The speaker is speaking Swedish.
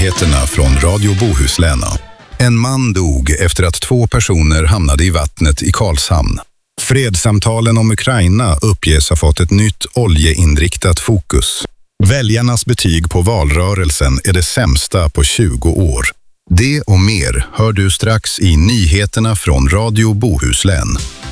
nyheterna från Radio Bohuslän. En man dog efter att 2 personer hamnade i vattnet i Karlshamn. Fredssamtalen om Ukraina uppges ha fått ett nytt oljeinriktat fokus. Väljarnas betyg på valrörelsen är det sämsta på 20 år. Det och mer hör du strax i nyheterna från Radio Bohuslän.